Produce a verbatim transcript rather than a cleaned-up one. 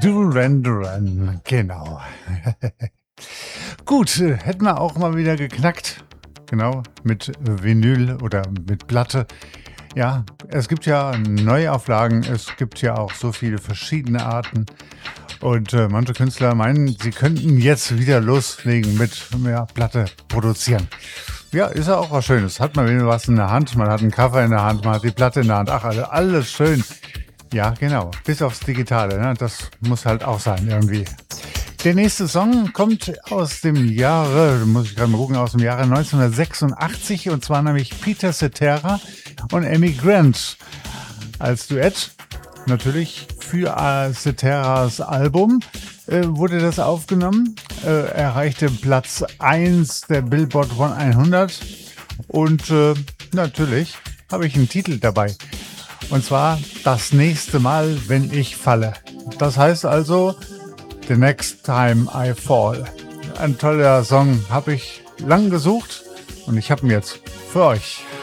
Duran Duran, genau. Gut, äh, hätten wir auch mal wieder geknackt. Genau, mit Vinyl oder mit Platte. Ja, es gibt ja Neuauflagen, es gibt ja auch so viele verschiedene Arten. Und äh, manche Künstler meinen, sie könnten jetzt wieder loslegen mit mehr Platte produzieren. Ja, ist ja auch was Schönes. Hat man wieder was in der Hand, man hat einen Kaffee in der Hand, man hat die Platte in der Hand. Ach, also alles schön. Ja, genau. Bis aufs Digitale, ne? Das muss halt auch sein irgendwie. Der nächste Song kommt aus dem Jahre, muss ich gerade mal gucken, aus dem Jahre neunzehnhundertsechsundachtzig, und zwar nämlich Peter Cetera und Amy Grant als Duett. Natürlich für äh, Ceteras Album äh, wurde das aufgenommen, äh, erreichte Platz eins der Billboard hundert, und äh, natürlich habe ich einen Titel dabei. Und zwar Das nächste Mal, wenn ich falle. Das heißt also The Next Time I Fall. Ein toller Song, habe ich lang gesucht und ich habe ihn jetzt für euch.